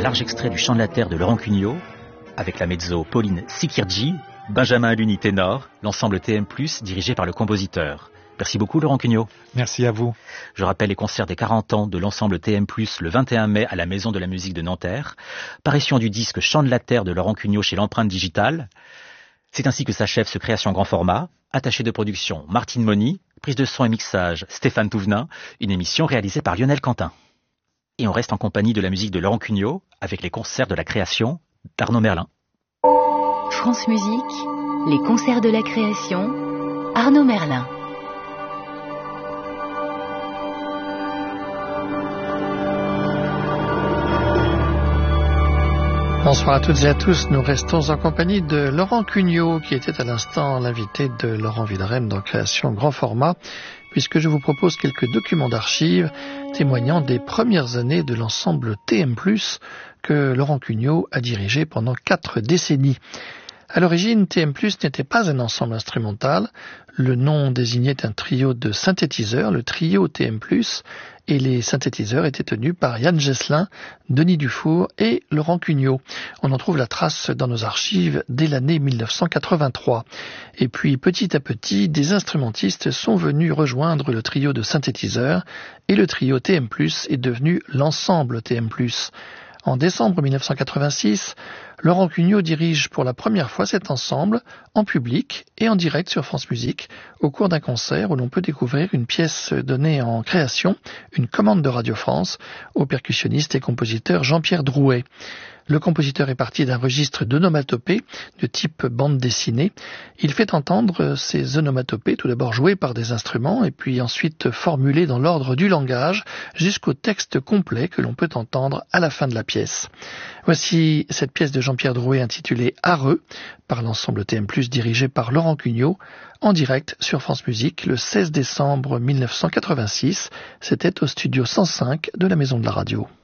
large extrait du Chant de la Terre de Laurent Cugnot, avec la mezzo Pauline Sikirji, Benjamin Aluni ténor, l'ensemble TM+, dirigé par le compositeur. Merci beaucoup Laurent Cugnot. Merci à vous. Je rappelle les concerts des 40 ans de l'ensemble TM+, le 21 mai à la Maison de la Musique de Nanterre, parution du disque Chant de la Terre de Laurent Cugnot chez l'Empreinte Digitale. C'est ainsi que s'achève ce création grand format. Attaché de production Martine Moni, prise de son et mixage Stéphane Touvenin, une émission réalisée par Lionel Quentin. Et on reste en compagnie de la musique de Laurent Cugnot avec les concerts de la création d'Arnaud Merlin. France Musique, les concerts de la création, Arnaud Merlin. Bonsoir à toutes et à tous, nous restons en compagnie de Laurent Cugnot qui était à l'instant l'invité de Laurent Wilderem dans Création Grand Format, puisque je vous propose quelques documents d'archives témoignant des premières années de l'ensemble TM+, que Laurent Cugnot a dirigé pendant 4 décennies. À l'origine, TM+, n'était pas un ensemble instrumental. Le nom désignait un trio de synthétiseurs, le trio TM+, et les synthétiseurs étaient tenus par Yann Gesselin, Denis Dufour et Laurent Cugnot. On en trouve la trace dans nos archives dès l'année 1983. Et puis, petit à petit, des instrumentistes sont venus rejoindre le trio de synthétiseurs, et le trio TM+, est devenu l'ensemble TM+. En décembre 1986, Laurent Cugnot dirige pour la première fois cet ensemble en public et en direct sur France Musique au cours d'un concert où l'on peut découvrir une pièce donnée en création, une commande de Radio France, au percussionniste et compositeur Jean-Pierre Drouet. Le compositeur est parti d'un registre d'onomatopées de type bande dessinée. Il fait entendre ces onomatopées tout d'abord jouées par des instruments et puis ensuite formulées dans l'ordre du langage jusqu'au texte complet que l'on peut entendre à la fin de la pièce. Voici cette pièce de Jean-Pierre Drouet intitulée Areux par l'ensemble TM+, dirigé par Laurent Cugnot en direct sur France Musique le 16 décembre 1986. C'était au studio 105 de la Maison de la Radio.